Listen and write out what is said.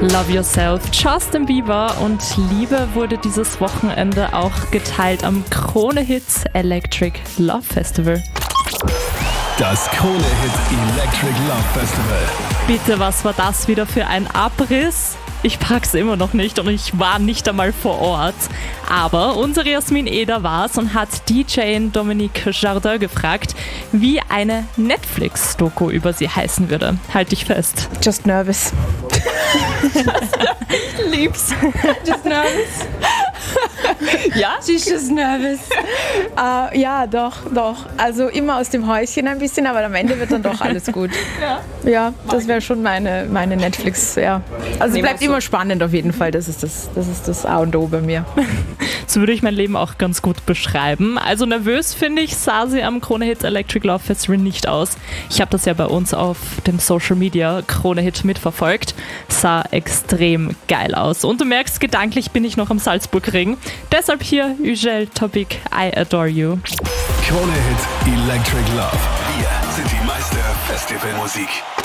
Love Yourself, Justin Bieber und Liebe wurde dieses Wochenende auch geteilt am Krone Hits Electric Love Festival. Das Krone Hits Electric Love Festival. Bitte, was war das wieder für ein Abriss? Ich pack's immer noch nicht und ich war nicht einmal vor Ort. Aber unsere Jasmin Eder war's und hat DJ Dominique Jardin gefragt, wie eine Netflix-Doku über sie heißen würde. Halt dich fest. Just nervous. Lieb's. Just nervous. Ja? She's just nervous. Ja, doch. Also immer aus dem Häuschen ein bisschen, aber am Ende wird dann doch alles gut. Ja, das wäre schon meine Netflix, ja. Also es bleibt immer spannend auf jeden Fall. Das ist das A und O bei mir. So würde ich mein Leben auch ganz gut beschreiben. Also nervös, finde ich, sah sie am Krone Hits Electric Love Festival nicht aus. Ich habe das ja bei uns auf dem Social Media Krone Hit mitverfolgt. Sah extrem geil aus. Und du merkst, gedanklich bin ich noch am Salzburgring. Deshalb hier Ugel Topic I Adore You. Krone Hits Electric Love. Wir sind die Meister Festivalmusik.